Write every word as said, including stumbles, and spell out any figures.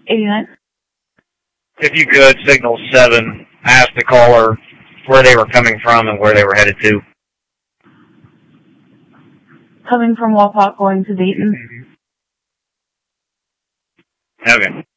eighty-nine. If you could, signal seven, ask the caller where they were coming from and where they were headed to. Coming from Walpock, going to Dayton. Okay.